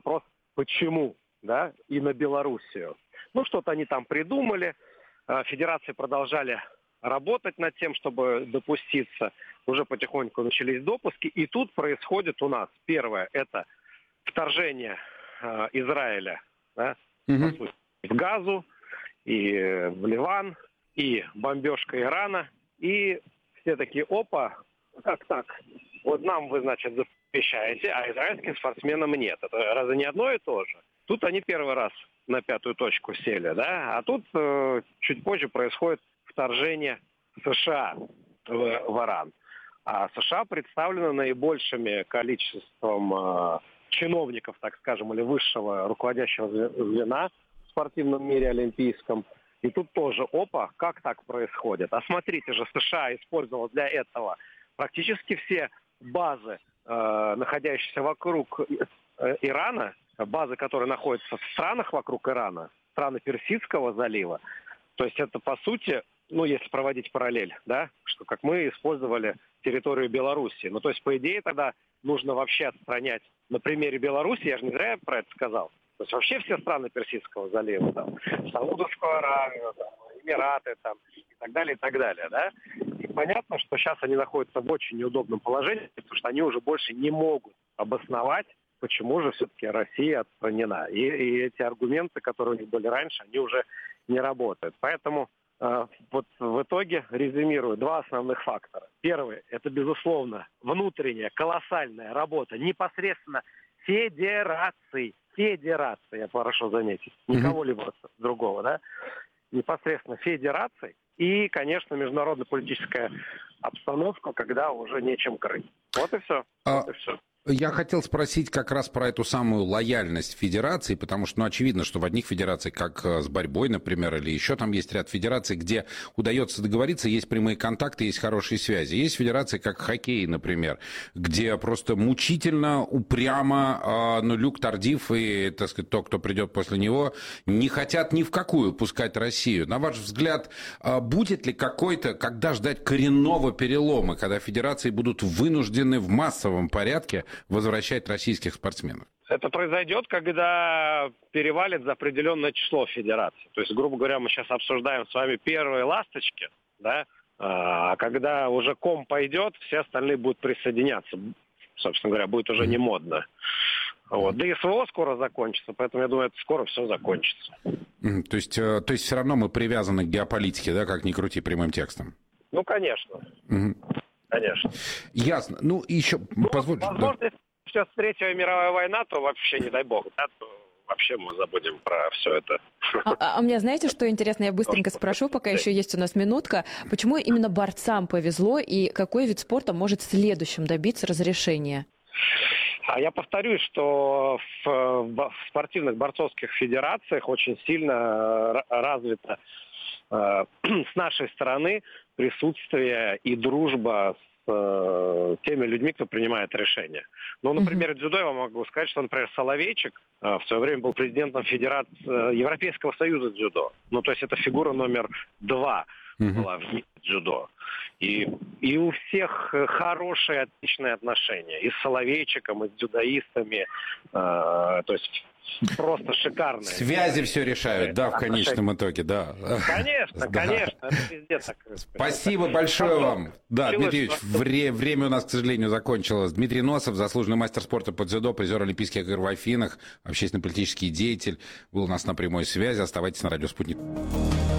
вопрос, почему, да, и на Белоруссию. Ну, что-то они там придумали, федерации продолжали работать над тем, чтобы допуститься. Уже потихоньку начались допуски. И тут происходит у нас, первое, это вторжение Израиля, да, по сути, в Газу и в Ливан, и бомбежка Ирана. И все такие, опа, как так? Вот нам вы, значит, запрещаете, а израильским спортсменам нет. Это разве не одно и то же? Тут они первый раз на пятую точку сели, да? А тут чуть позже происходит вторжение США в Иран. А США представлено наибольшими количеством чиновников, так скажем, или высшего руководящего звена в спортивном мире олимпийском. И тут тоже, опа, как так происходит? А смотрите же, США использовала для этого практически все базы, находящиеся вокруг Ирана, базы, которые находятся в странах вокруг Ирана, страны Персидского залива. То есть это, по сути, ну, если проводить параллель, да, что как мы использовали территорию Белоруссии. Ну, то есть, по идее, тогда нужно вообще отстранять на примере Беларуси, я же не зря про это сказал, то есть вообще все страны Персидского залива, там, Саудовскую Аравию, там, Эмираты, там, и так далее, да. И понятно, что сейчас они находятся в очень неудобном положении, потому что они уже больше не могут обосновать, почему же все-таки Россия отстранена. И эти аргументы, которые у них были раньше, они уже не работают. Поэтому вот в итоге, резюмирую, два основных фактора. Первый, это, безусловно, внутренняя колоссальная работа непосредственно федераций, я прошу заметить, не кого-либо другого, да, непосредственно федераций и, конечно, международно-политическая обстановка, когда уже нечем крыть. Вот и все. Вот и все. Я хотел спросить как раз про эту самую лояльность федераций, потому что, ну, очевидно, что в одних федерациях, как с борьбой, например, или еще там есть ряд федераций, где удается договориться, есть прямые контакты, есть хорошие связи. Есть федерации, как хоккей, например, где просто мучительно, упрямо, ну, Люк Тардив и, так сказать, тот, кто придет после него, не хотят ни в какую пускать Россию. На ваш взгляд, будет ли какой-то, когда ждать коренного перелома, когда федерации будут вынуждены в массовом порядке возвращать российских спортсменов? Это произойдет, когда перевалит за определенное число федераций. То есть, грубо говоря, мы сейчас обсуждаем с вами первые ласточки, да, а когда уже ком пойдет, все остальные будут присоединяться. Собственно говоря, будет уже не модно. Вот. Да и СВО скоро закончится, поэтому я думаю, это скоро все закончится. То есть все равно мы привязаны к геополитике, да, как ни крути, прямым текстом? Ну, конечно. Конечно. Ясно. Ну, еще... Возможно, если сейчас Третья мировая война, то вообще, не дай бог, да, то вообще мы забудем про все это. А мне знаете, что интересно? Я быстренько спрошу, пока еще есть у нас минутка. Почему именно борцам повезло, и какой вид спорта может следующим добиться разрешения? А я повторюсь, что в спортивных борцовских федерациях очень сильно развито с нашей стороны присутствие и дружба с теми людьми, кто принимает решения. Ну, например, дзюдо я вам могу сказать, что, например, Соловейчик в свое время был президентом Федерации Европейского союза дзюдо. Ну, то есть это фигура номер 2 была в мире дзюдо. И у всех хорошие, отличные отношения. И с Соловейчиком, и с дзюдоистами. То есть просто шикарные. Связи все решают, да, в конечном итоге, да. Конечно, да. Конечно. Это везде так. Спасибо большое вам. Да, Дмитрий Юрьевич, время у нас, к сожалению, закончилось. Дмитрий Носов, заслуженный мастер спорта по дзюдо, призер Олимпийских игр в Афинах, общественно-политический деятель, был у нас на прямой связи. Оставайтесь на радио «Спутник».